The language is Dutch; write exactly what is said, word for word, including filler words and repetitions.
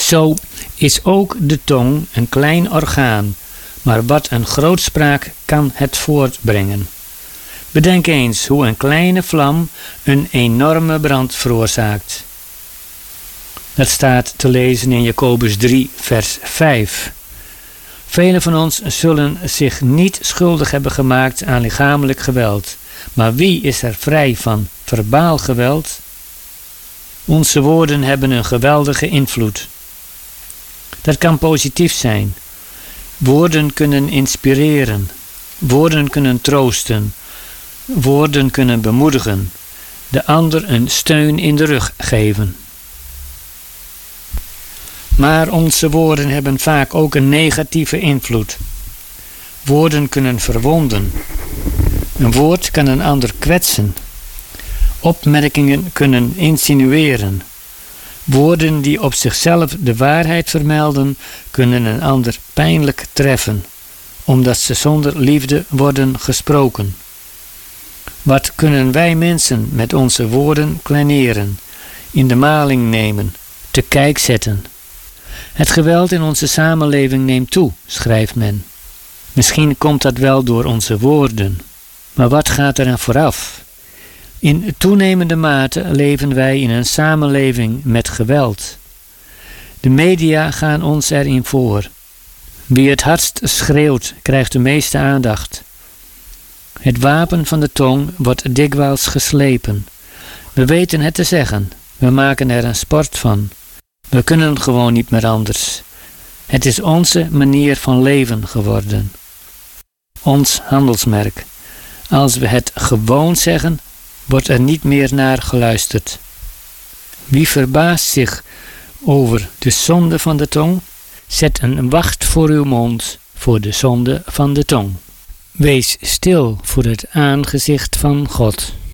Zo is ook de tong een klein orgaan, maar wat een grootspraak kan het voortbrengen. Bedenk eens hoe een kleine vlam een enorme brand veroorzaakt. Dat staat te lezen in Jacobus drie, vers vijf. Velen van ons zullen zich niet schuldig hebben gemaakt aan lichamelijk geweld. Maar wie is er vrij van verbaal geweld? Onze woorden hebben een geweldige invloed. Dat kan positief zijn. Woorden kunnen inspireren. Woorden kunnen troosten. Woorden kunnen bemoedigen. De ander een steun in de rug geven. Maar onze woorden hebben vaak ook een negatieve invloed. Woorden kunnen verwonden. Een woord kan een ander kwetsen. Opmerkingen kunnen insinueren. Woorden die op zichzelf de waarheid vermelden, kunnen een ander pijnlijk treffen, omdat ze zonder liefde worden gesproken. Wat kunnen wij mensen met onze woorden kleineren, in de maling nemen, te kijk zetten? Het geweld in onze samenleving neemt toe, schrijft men. Misschien komt dat wel door onze woorden. Maar wat gaat er aan vooraf? In toenemende mate leven wij in een samenleving met geweld. De media gaan ons erin voor. Wie het hardst schreeuwt, krijgt de meeste aandacht. Het wapen van de tong wordt dikwijls geslepen. We weten het te zeggen. We maken er een sport van. We kunnen gewoon niet meer anders. Het is onze manier van leven geworden. Ons handelsmerk. Als we het gewoon zeggen, wordt er niet meer naar geluisterd. Wie verbaast zich over de zonde van de tong? Zet een wacht voor uw mond voor de zonde van de tong. Wees stil voor het aangezicht van God.